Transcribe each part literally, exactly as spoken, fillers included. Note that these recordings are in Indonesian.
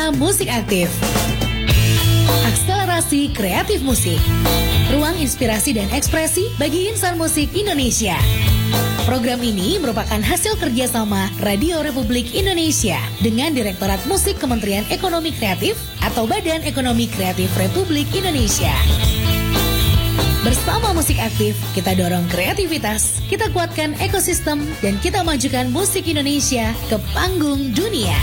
Inilah Musik Aktif, akselerasi kreatif musik, ruang inspirasi dan ekspresi bagi insan musik Indonesia. Program ini merupakan hasil kerjasama Radio Republik Indonesia dengan Direktorat Musik Kementerian Ekonomi Kreatif atau Badan Ekonomi Kreatif Republik Indonesia. Bersama Musik Aktif, kita dorong kreativitas, kita kuatkan ekosistem, dan kita majukan musik Indonesia ke panggung dunia.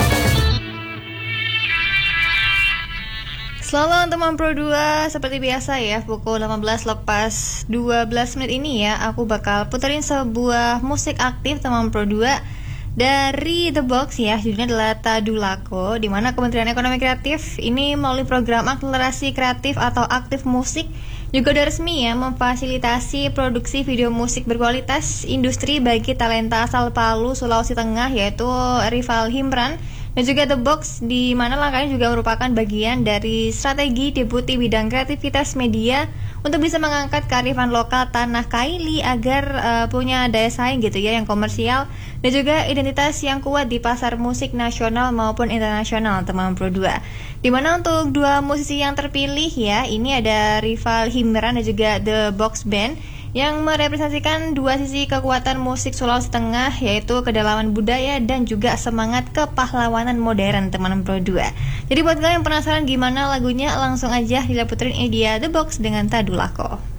Selamat teman Pro dua, seperti biasa ya, pukul delapan belas lepas dua belas menit ini ya, aku bakal puterin sebuah musik aktif teman Pro dua dari The Box ya, judulnya adalah Tadulako, di mana Kementerian Ekonomi Kreatif ini melalui program akselerasi kreatif atau aktif musik juga udah resmi ya memfasilitasi produksi video musik berkualitas industri bagi talenta asal Palu, Sulawesi Tengah, yaitu Rival Himran. Dan juga The Box, di mana langkahnya juga merupakan bagian dari strategi Deputi Bidang Kreativitas Media untuk bisa mengangkat kearifan lokal tanah Kaili agar uh, punya daya saing gitu ya yang komersial dan juga identitas yang kuat di pasar musik nasional maupun internasional teman Pro dua. Dimana untuk dua musisi yang terpilih ya, ini ada Rival Himran dan juga The Box Band yang merepresentasikan dua sisi kekuatan musik Sulawesi Tengah, yaitu kedalaman budaya dan juga semangat kepahlawanan modern teman Pro dua. Jadi buat kalian yang penasaran gimana lagunya, langsung aja diputerin ini dia The Box dengan Tadulako.